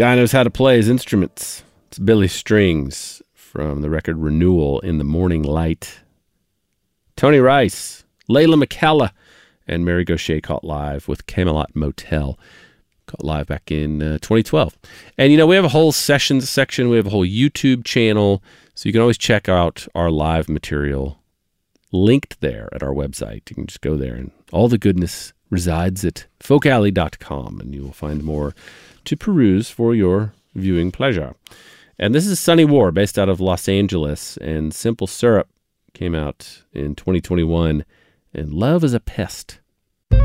Guy knows how to play his instruments. It's Billy Strings from the record Renewal in the Morning Light. Tony Rice, Layla McKella, and Mary Gauthier caught live with Camelot Motel. Caught live back in 2012. And, we have a whole sessions section. We have a whole YouTube channel. So you can always check out our live material linked there at our website. You can just go there, and all the goodness resides at folkalley.com, and you will find more to peruse for your viewing pleasure. And this is Sunny War, based out of Los Angeles, and Simple Syrup came out in 2021, and Love is a Pest